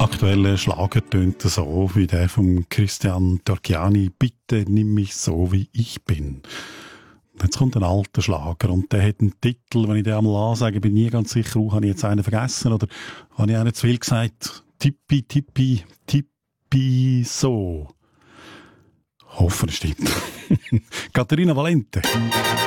aktuelle Schlager tönt so wie der von Christian Torchiani. Bitte nimm mich so, wie ich bin. Jetzt kommt ein alter Schlager und der hat einen Titel, wenn ich den einmal ansage, bin ich nie ganz sicher, habe ich jetzt einen vergessen oder habe ich einen zu viel gesagt? Tippi, tippi, tippi, so. Hoffen, es stimmt. Katharina Valente.